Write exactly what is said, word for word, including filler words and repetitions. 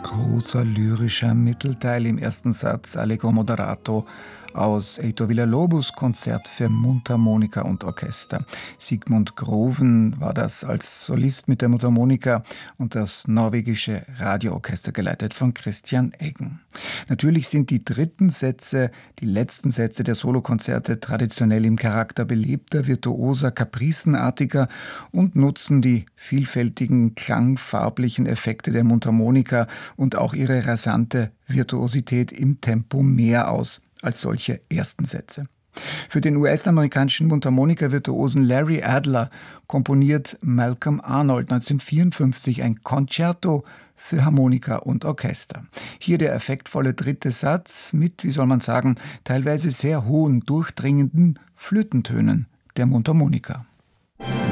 großer lyrischer Mittelteil im ersten Satz Allegro moderato aus Heitor Villa-Lobos Konzert für Mundharmonika und Orchester. Sigmund Groven war das als Solist mit der Mundharmonika und das norwegische Radioorchester geleitet von Christian Eggen. Natürlich sind die dritten Sätze, die letzten Sätze der Solokonzerte traditionell im Charakter belebter, virtuoser, kapricenartiger und nutzen die vielfältigen klangfarblichen Effekte der Mundharmonika und auch ihre rasante Virtuosität im Tempo mehr aus als solche ersten Sätze. Für den U S-amerikanischen Mundharmonika-Virtuosen Larry Adler komponiert Malcolm Arnold neunzehnhundertvierundfünfzig ein Concerto für Harmonika und Orchester. Hier der effektvolle dritte Satz mit, wie soll man sagen, teilweise sehr hohen, durchdringenden Flötentönen der Mundharmonika.